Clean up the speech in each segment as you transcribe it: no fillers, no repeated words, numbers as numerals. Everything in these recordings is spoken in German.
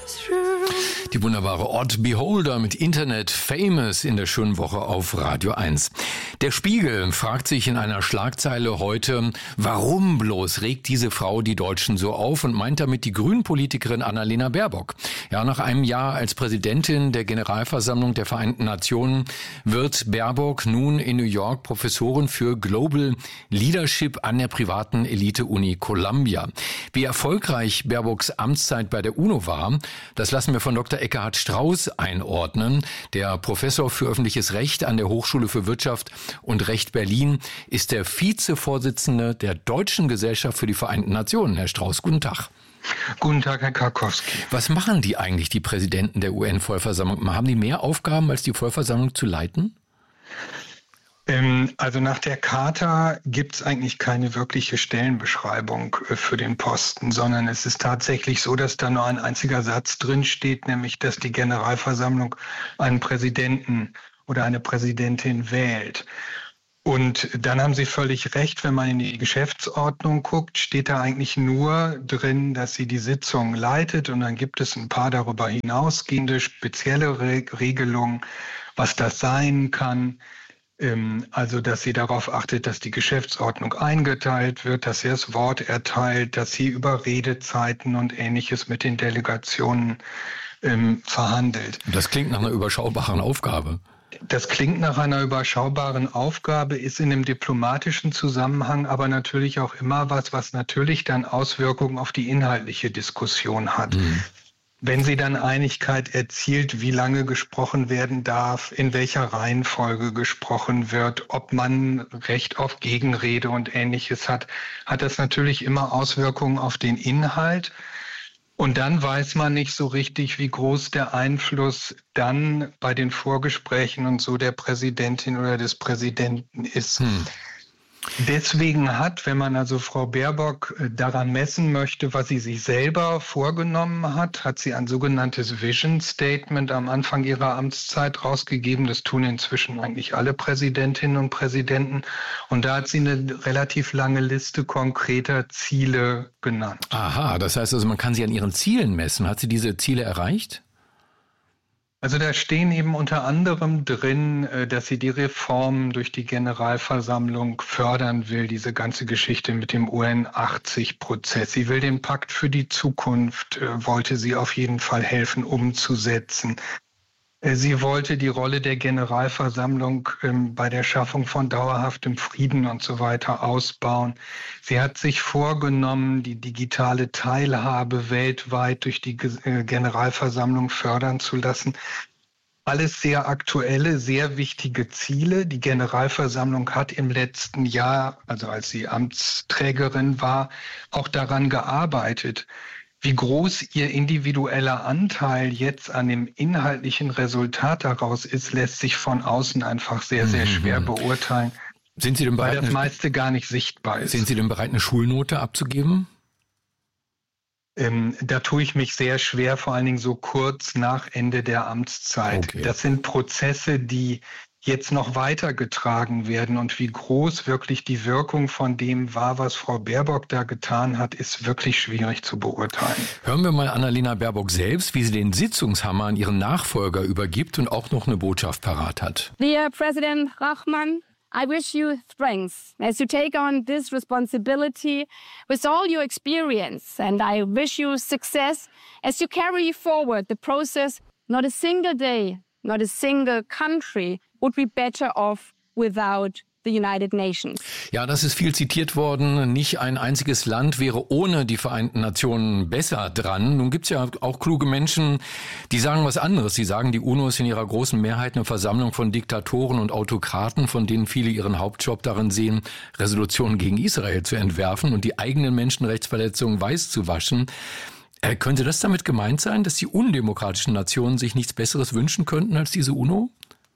Die wunderbare Odd Beholder mit Internet Famous in der schönen Woche auf Radio 1. Der Spiegel fragt sich in einer Schlagzeile heute, warum bloß regt diese Frau die Deutschen so auf, und meint damit die Grünen-Politikerin Annalena Baerbock. Ja, nach einem Jahr als Präsidentin der Generalversammlung der Vereinten Nationen wird Baerbock nun in New York Professorin für Global Leadership an der privaten Elite-Uni Columbia. Wie erfolgreich Baerbocks Amtszeit bei der UNO war, das lassen wir von Dr. Ekkehard Strauß einordnen. Der Professor für öffentliches Recht an der Hochschule für Wirtschaft und Recht Berlin ist der Vizevorsitzende der Deutschen Gesellschaft für die Vereinten Nationen. Herr Strauß, guten Tag. Guten Tag, Herr Karkowski. Was machen die eigentlich, die Präsidenten der UN-Vollversammlung? Haben die mehr Aufgaben, als die Vollversammlung zu leiten? Also nach der Charta gibt es eigentlich keine wirkliche Stellenbeschreibung für den Posten, sondern es ist tatsächlich so, dass da nur ein einziger Satz drin steht, nämlich, dass die Generalversammlung einen Präsidenten oder eine Präsidentin wählt. Und dann haben Sie völlig recht, wenn man in die Geschäftsordnung guckt, steht da eigentlich nur drin, dass sie die Sitzung leitet, und dann gibt es ein paar darüber hinausgehende spezielle Regelungen, was das sein kann. Also, dass sie darauf achtet, dass die Geschäftsordnung eingeteilt wird, dass sie das Wort erteilt, dass sie über Redezeiten und Ähnliches mit den Delegationen verhandelt. Das klingt nach einer überschaubaren Aufgabe. Das klingt nach einer überschaubaren Aufgabe, ist in dem diplomatischen Zusammenhang aber natürlich auch immer was natürlich dann Auswirkungen auf die inhaltliche Diskussion hat. Wenn sie dann Einigkeit erzielt, wie lange gesprochen werden darf, in welcher Reihenfolge gesprochen wird, ob man Recht auf Gegenrede und Ähnliches hat, hat das natürlich immer Auswirkungen auf den Inhalt. Und dann weiß man nicht so richtig, wie groß der Einfluss dann bei den Vorgesprächen und so der Präsidentin oder des Präsidenten ist. Deswegen hat, wenn man also Frau Baerbock daran messen möchte, was sie sich selber vorgenommen hat, hat sie ein sogenanntes Vision Statement am Anfang ihrer Amtszeit rausgegeben. Das tun inzwischen eigentlich alle Präsidentinnen und Präsidenten. Und da hat sie eine relativ lange Liste konkreter Ziele genannt. Aha, das heißt also, man kann sie an ihren Zielen messen. Hat sie diese Ziele erreicht? Also da stehen eben unter anderem drin, dass sie die Reformen durch die Generalversammlung fördern will, diese ganze Geschichte mit dem UN-80-Prozess. Sie will den Pakt für die Zukunft, wollte sie auf jeden Fall helfen umzusetzen. Sie wollte die Rolle der Generalversammlung bei der Schaffung von dauerhaftem Frieden und so weiter ausbauen. Sie hat sich vorgenommen, die digitale Teilhabe weltweit durch die Generalversammlung fördern zu lassen. Alles sehr aktuelle, sehr wichtige Ziele. Die Generalversammlung hat im letzten Jahr, also als sie Amtsträgerin war, auch daran gearbeitet. Wie groß ihr individueller Anteil jetzt an dem inhaltlichen Resultat daraus ist, lässt sich von außen einfach sehr, sehr schwer beurteilen, Sind Sie denn bereit, weil das meiste gar nicht sichtbar ist. Sind Sie denn bereit, eine Schulnote abzugeben? Da tue ich mich sehr schwer, vor allen Dingen so kurz nach Ende der Amtszeit. Okay. Das sind Prozesse, die jetzt noch weitergetragen werden, und wie groß wirklich die Wirkung von dem war, was Frau Baerbock da getan hat, ist wirklich schwierig zu beurteilen. Hören wir mal Annalena Baerbock selbst, wie sie den Sitzungshammer an ihren Nachfolger übergibt und auch noch eine Botschaft parat hat. Dear President Rahman, I wish you strength as you take on this responsibility with all your experience, and I wish you success as you carry forward the process. Not a single day, not a single country would be better off without the United Nations. Ja, das ist viel zitiert worden. Nicht ein einziges Land wäre ohne die Vereinten Nationen besser dran. Nun gibt's ja auch kluge Menschen, die sagen was anderes. Sie sagen, die UNO ist in ihrer großen Mehrheit eine Versammlung von Diktatoren und Autokraten, von denen viele ihren Hauptjob darin sehen, Resolutionen gegen Israel zu entwerfen und die eigenen Menschenrechtsverletzungen weiß zu waschen. Könnte das damit gemeint sein, dass die undemokratischen Nationen sich nichts Besseres wünschen könnten als diese UNO?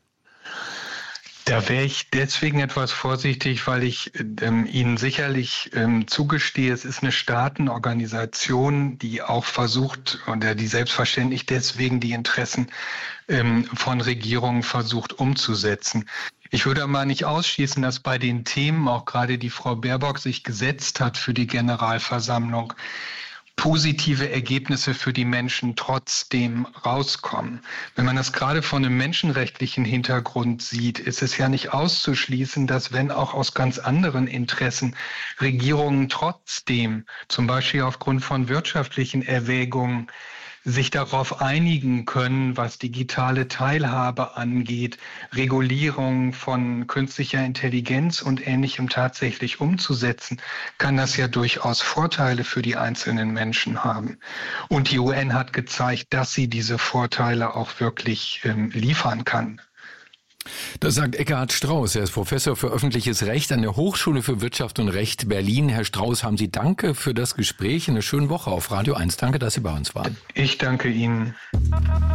Da wäre ich deswegen etwas vorsichtig, weil ich Ihnen sicherlich zugestehe, es ist eine Staatenorganisation, die auch versucht, oder die selbstverständlich deswegen die Interessen von Regierungen versucht umzusetzen. Ich würde aber nicht ausschließen, dass bei den Themen, auch gerade die Frau Baerbock sich gesetzt hat für die Generalversammlung, positive Ergebnisse für die Menschen trotzdem rauskommen. Wenn man das gerade von einem menschenrechtlichen Hintergrund sieht, ist es ja nicht auszuschließen, dass wenn auch aus ganz anderen Interessen Regierungen trotzdem, zum Beispiel aufgrund von wirtschaftlichen Erwägungen, sich darauf einigen können, was digitale Teilhabe angeht, Regulierung von künstlicher Intelligenz und Ähnlichem tatsächlich umzusetzen, kann das ja durchaus Vorteile für die einzelnen Menschen haben. Und die UN hat gezeigt, dass sie diese Vorteile auch wirklich liefern kann. Das sagt Eckhard Strauß. Er ist Professor für öffentliches Recht an der Hochschule für Wirtschaft und Recht Berlin. Herr Strauß, haben Sie Danke für das Gespräch. Eine schöne Woche auf Radio 1. Danke, dass Sie bei uns waren. Ich danke Ihnen.